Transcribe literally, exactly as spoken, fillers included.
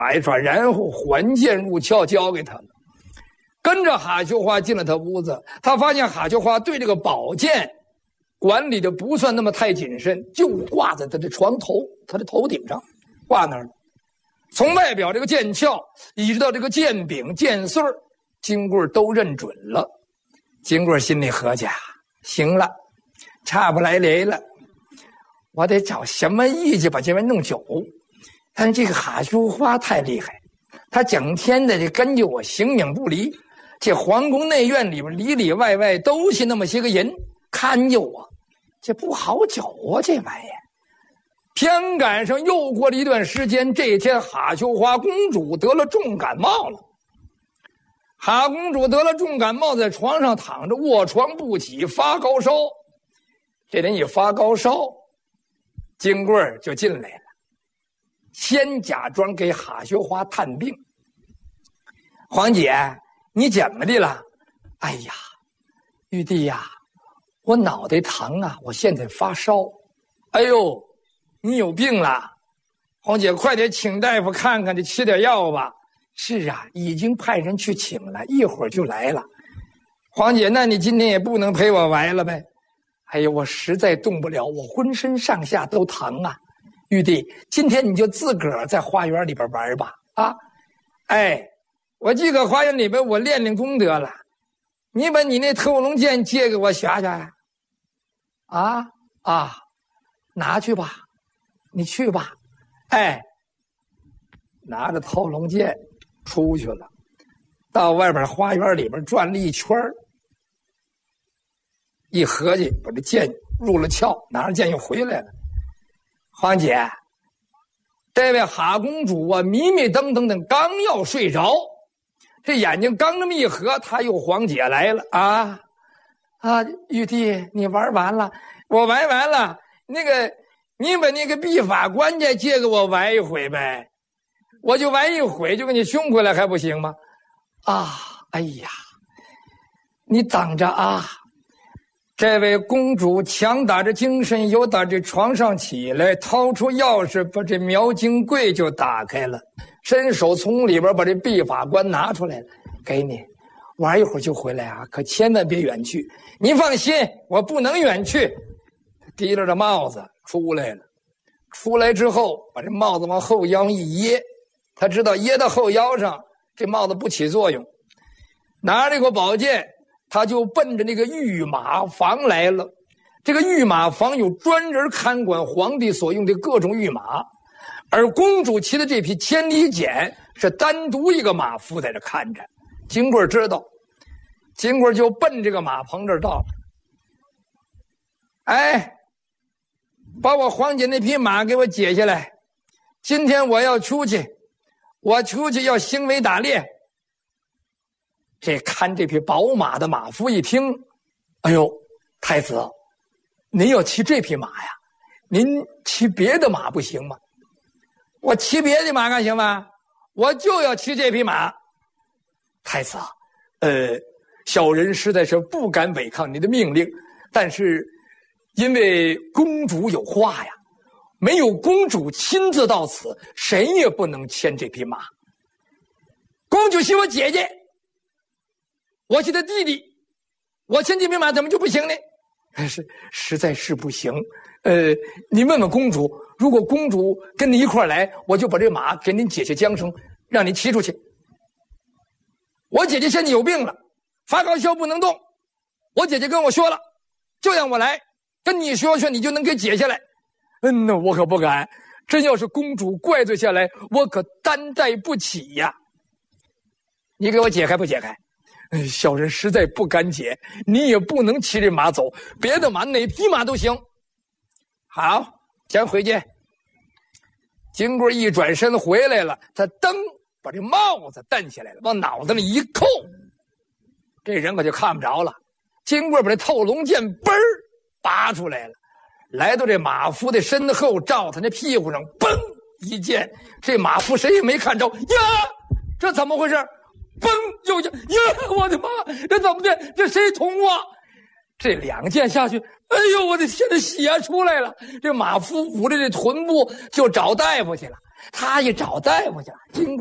摆出来，然后缓剑入鞘交给他了。跟着哈秋花进了他屋子，他发现哈秋花对这个宝剑管理的不算那么太谨慎，就挂在他的床头，他的头顶上挂那儿。从外表这个剑鞘，一直到这个剑柄、剑穗儿，金贵都认准了。金贵心里合计啊，行了，差不来雷了，我得找什么意计把这玩意弄走。但是这个哈秋花太厉害，他整天的就跟着我形影不离。这皇宫内院里边里里外外都是那么些个人看着我，这不好走啊，这玩意儿。偏赶上又过了一段时间，这天哈秋花公主得了重感冒了。哈公主得了重感冒，在床上躺着，卧床不起，发高烧。这人一发高烧，金贵儿就进来了，先假装给哈秋花探病。黄姐，你怎么的了？哎呀，玉帝呀，我脑袋疼啊，我现在发烧。哎呦，你有病了？黄姐，快点请大夫看看，得吃点药吧。是啊，已经派人去请了，一会儿就来了。黄姐，那你今天也不能陪我玩了呗？哎呀，我实在动不了，我浑身上下都疼啊。玉帝，今天你就自个儿在花园里边玩吧。啊，哎，我这个花园里边我练练功德了，你把你那透龙剑借给我学学呀。啊啊，拿去吧，你去吧。哎，拿着透龙剑出去了，到外边花园里边转了一圈，一合计把这剑入了鞘，拿着剑又回来了。黄姐，这位哈公主啊，迷迷瞪瞪的，刚要睡着，这眼睛刚这么一合，她又黄姐来了。啊啊，玉帝，你玩完了？我玩完了。那个，你把那个秘法官家借给我玩一回呗，我就玩一回，就给你凶回来，还不行吗？啊，哎呀，你等着啊！这位公主强打着精神，由打这床上起来，掏出钥匙，把这描经柜就打开了，伸手从里边把这秘法官拿出来了，给你玩一会儿就回来啊，可千万别远去。您放心，我不能远去。提着这帽子出来了，出来之后把这帽子往后腰一掖，他知道掖到后腰上这帽子不起作用，拿这个宝剑，他就奔着那个御马房来了。这个御马房有专人看管皇帝所用的各种御马，而公主骑的这匹千里简是单独一个马夫在这看着。金贵知道，金贵就奔这个马棚这儿到了。哎，把我黄姐那匹马给我解下来，今天我要出去，我出去要行为打猎。这看这匹宝马的马夫一听，哎呦，太子，您要骑这匹马呀？您骑别的马不行吗？我骑别的马干行吗？我就要骑这匹马。太子，呃，小人实在是不敢违抗您的命令，但是因为公主有话呀，没有公主亲自到此，谁也不能牵这匹马。公主是我姐姐，我是她弟弟，我牵这匹马怎么就不行呢？是，实在是不行。呃，你问问公主，如果公主跟你一块来，我就把这马给您解下缰绳，让你骑出去。我姐姐现在有病了，发高烧不能动，我姐姐跟我说了，就让我来跟你说说，你就能给解下来。嗯呐，我可不敢，真要是公主怪罪下来，我可担待不起呀。你给我解开不解开？小人实在不敢解，你也不能骑这马走，别的马哪匹马都行。好，先回去。金贵一转身回来了，他噔把这帽子蹬起来了，往脑袋里一扣，这人可就看不着了。金贵把这透龙剑嘣儿拔出来了，来到这马夫的身后，照他那屁股上嘣一剑，这马夫谁也没看着呀，这怎么回事？嘣又一剑呀，我的妈，这怎么的？这谁捅我？这两剑下去，哎呦我的天，这血出来了。这马夫捂着这臀部就找大夫去了。 他一找大夫去，经